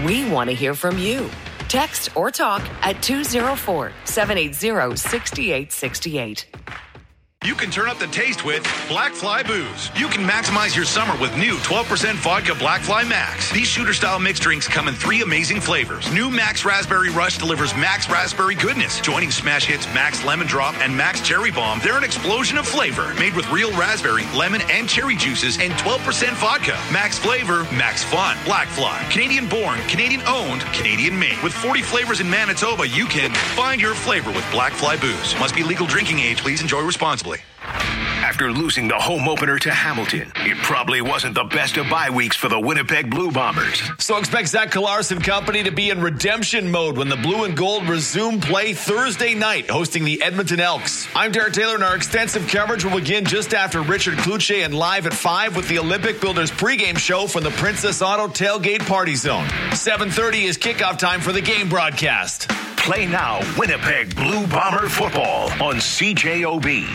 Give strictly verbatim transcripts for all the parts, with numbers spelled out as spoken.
We want to hear from you. Text or talk at two oh four, seven eight zero, six eight six eight. You can turn up the taste with Black Fly Booze. You can maximize your summer with new twelve percent vodka Black Fly Max. These shooter-style mixed drinks come in three amazing flavors. New Max Raspberry Rush delivers Max Raspberry goodness. Joining smash hits Max Lemon Drop and Max Cherry Bomb, they're an explosion of flavor. Made with real raspberry, lemon, and cherry juices and twelve percent vodka. Max flavor, Max fun. Black Fly. Canadian born, Canadian owned, Canadian made. With forty flavors in Manitoba, you can find your flavor with Black Fly Booze. Must be legal drinking age. Please enjoy responsibly. After losing the home opener to Hamilton, it probably wasn't the best of bye weeks for the Winnipeg Blue Bombers. So expect Zach Kolaris and company to be in redemption mode when the Blue and Gold resume play Thursday night, hosting the Edmonton Elks. I'm Derek Taylor, and our extensive coverage will begin just after Richard Cloutier and live at five with the Olympic Builders pregame show from the Princess Auto Tailgate Party Zone. seven thirty is kickoff time for the game broadcast. Play now Winnipeg Blue Bomber football on C J O B.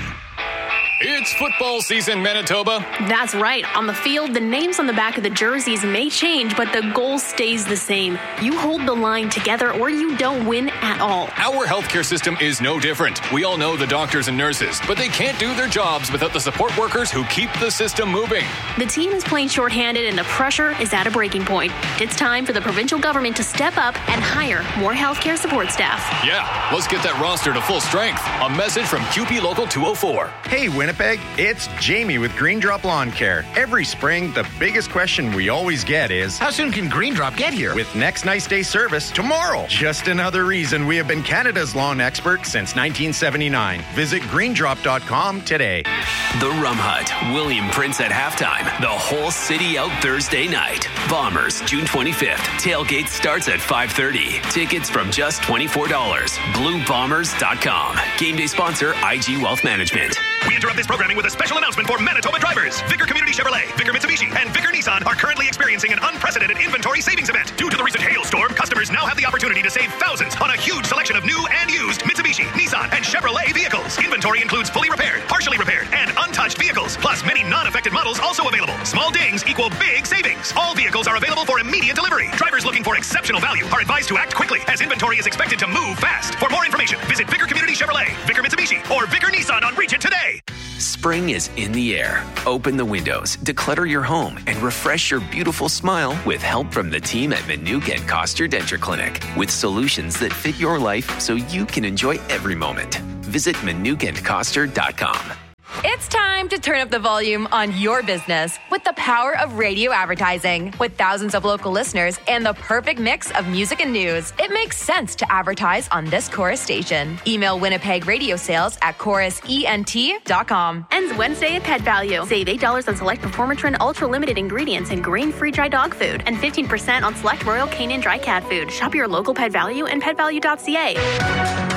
It's football season, Manitoba. That's right. On the field, the names on the back of the jerseys may change, but the goal stays the same. You hold the line together or you don't win at all. Our healthcare system is no different. We all know the doctors and nurses, but they can't do their jobs without the support workers who keep the system moving. The team is playing shorthanded and the pressure is at a breaking point. It's time for the provincial government to step up and hire more healthcare support staff. Yeah, let's get that roster to full strength. A message from Q P Local two oh four. Hey, Winnipeg. It's Jamie with Green Drop Lawn Care. Every spring, the biggest question we always get is, how soon can Green Drop get here? With next nice day service tomorrow. Just another reason we have been Canada's lawn expert since nineteen seventy-nine. Visit green drop dot com today. The Rum Hut. William Prince at halftime. The whole city out Thursday night. Bombers, June twenty-fifth. Tailgate starts at five thirty. Tickets from just twenty-four dollars. blue bombers dot com. Game day sponsor, I G Wealth Management. We interrupt this programming with a special announcement for Manitoba drivers. Vicar Community Chevrolet, Vicar Mitsubishi, and Vicar Nissan are currently experiencing an unprecedented inventory savings event. Due to the recent hailstorm, customers now have the opportunity to save thousands on a huge selection of new and used Mitsubishi, Nissan, and Chevrolet vehicles. Inventory includes fully repaired, partially repaired, and untouched vehicles, plus many non-affected models also available. Small dings equal big savings. All vehicles are available for immediate delivery. Drivers looking for exceptional value are advised to act quickly, as inventory is expected to move fast. For more information, visit Vicar Community Chevrolet, Vicar Mitsubishi, or Vicar Nissan on Regent today. Spring is in the air. Open the windows, declutter your home, and refresh your beautiful smile with help from the team at Manuka and Koster Denture Clinic, with solutions that fit your life so you can enjoy every moment. Visit manuka and koster dot com. It's time to turn up the volume on your business with the power of radio advertising. With thousands of local listeners and the perfect mix of music and news, it makes sense to advertise on this Chorus station. Email Winnipeg Radio Sales at chorus ent dot com. Ends Wednesday at Pet Value. Save eight dollars on select Performatrin Ultra Limited ingredients and grain-free dry dog food, and fifteen percent on select Royal Canin dry cat food. Shop your local Pet Value and pet value dot c a.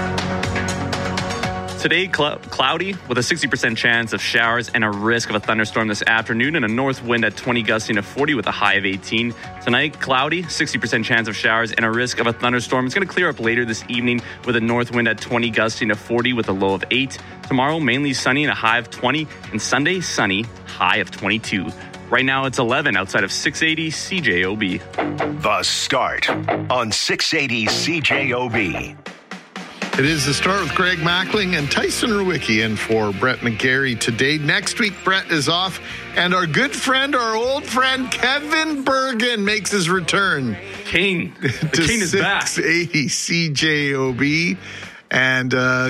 Today, cl- cloudy with a sixty percent chance of showers and a risk of a thunderstorm this afternoon, and a north wind at twenty gusting to forty with a high of eighteen. Tonight, cloudy, sixty percent chance of showers and a risk of a thunderstorm. It's going to clear up later this evening with a north wind at twenty gusting to forty with a low of eight. Tomorrow, mainly sunny and a high of twenty, and Sunday, sunny, high of twenty-two. Right now, it's eleven outside of six eighty C J O B. The Start on six eighty C J O B. It is the Start with Greg Mackling and Tyson Rewicki in for Brett McGarry today. Next week, Brett is off, and our good friend, our old friend, Kevin Bergen makes his return. King. The King is back. six eighty C J O B. And uh,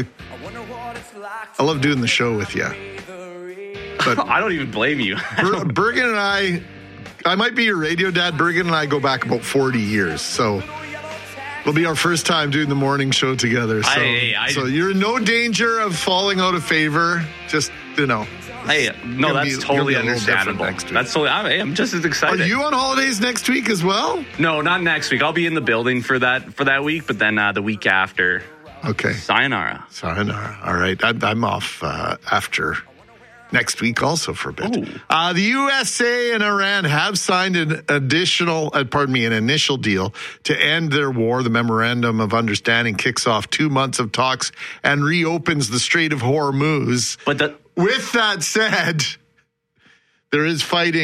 I love doing the show with you. But I don't even blame you. Ber- Bergen and I, I might be your radio dad. Bergen and I go back about forty years, so it'll be our first time doing the morning show together. So, I, I, so you're in no danger of falling out of favor. Just, you know. Hey, no, that's be, totally understandable. That's totally, I'm, I'm just as excited. Are you on holidays next week as well? No, not next week. I'll be in the building for that for that week, but then uh, the week after. Okay. Sayonara. Sayonara. All right. I'm, I'm off uh, after next week also for a bit. Uh, the U S A and Iran have signed an additional, uh, pardon me, an initial deal to end their war. The Memorandum of Understanding kicks off two months of talks and reopens the Strait of Hormuz. But the- with that said, there is fighting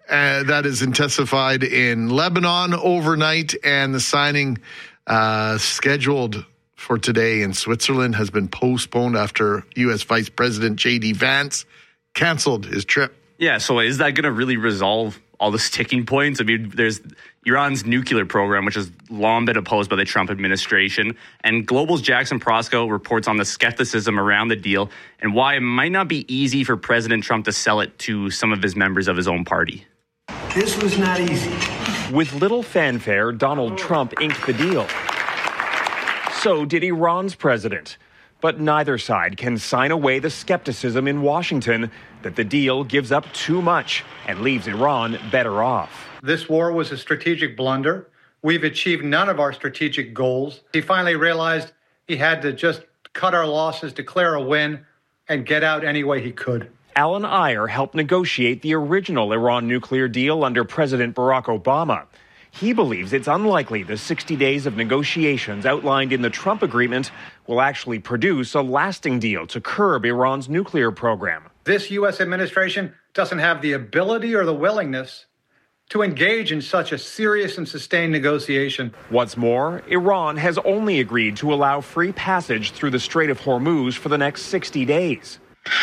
uh, that is intensified in Lebanon overnight, and the signing uh, scheduled for today in Switzerland has been postponed after U S Vice President J D Vance canceled his trip. Yeah, so is that going to really resolve all the sticking points? I mean, there's Iran's nuclear program, which has long been opposed by the Trump administration. And Global's Jackson Proskow reports on the skepticism around the deal and why it might not be easy for President Trump to sell it to some of his members of his own party. This was not easy. With little fanfare, Donald Trump inked the deal. So did Iran's president. But neither side can sign away the skepticism in Washington that the deal gives up too much and leaves Iran better off. This war was a strategic blunder. We've achieved none of our strategic goals. He finally realized he had to just cut our losses, declare a win, and get out any way he could. Alan Iyer helped negotiate the original Iran nuclear deal under President Barack Obama. He believes it's unlikely the sixty days of negotiations outlined in the Trump agreement will actually produce a lasting deal to curb Iran's nuclear program. This U S administration doesn't have the ability or the willingness to engage in such a serious and sustained negotiation. What's more, Iran has only agreed to allow free passage through the Strait of Hormuz for the next sixty days.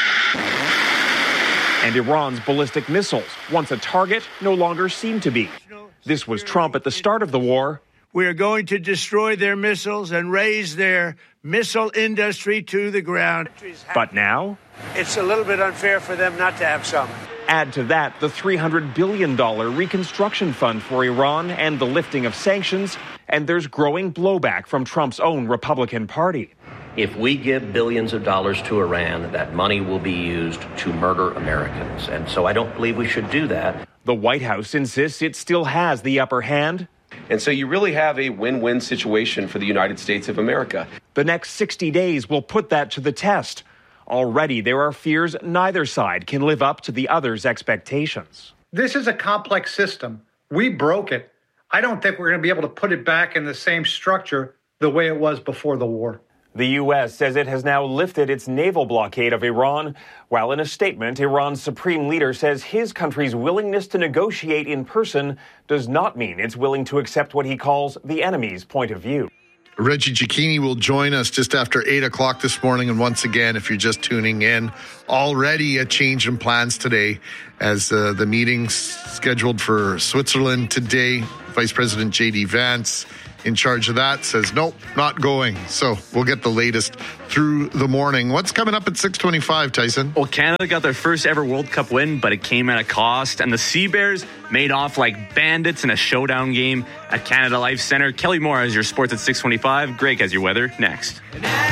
And Iran's ballistic missiles, once a target, no longer seem to be. This was Trump at the start of the war. We are going to destroy their missiles and raise their missile industry to the ground. But now? It's a little bit unfair for them not to have some. Add to that the three hundred billion dollars reconstruction fund for Iran and the lifting of sanctions, and there's growing blowback from Trump's own Republican Party. If we give billions of dollars to Iran, that money will be used to murder Americans. And so I don't believe we should do that. The White House insists it still has the upper hand. And so you really have a win-win situation for the United States of America. The next sixty days will put that to the test. Already there are fears neither side can live up to the other's expectations. This is a complex system. We broke it. I don't think we're going to be able to put it back in the same structure the way it was before the war. The U S says it has now lifted its naval blockade of Iran, while in a statement, Iran's supreme leader says his country's willingness to negotiate in person does not mean it's willing to accept what he calls the enemy's point of view. Reggie Cicchini will join us just after eight o'clock this morning. And once again, if you're just tuning in, already a change in plans today as uh, the meeting's scheduled for Switzerland today. Vice President J D Vance, in charge of that, says, nope, not going. So we'll get the latest through the morning. What's coming up at six twenty-five, Tyson? Well, Canada got their first ever World Cup win, but it came at a cost. And the Sea Bears made off like bandits in a showdown game at Canada Life Centre. Kelly Moore has your sports at six twenty-five. Greg has your weather next.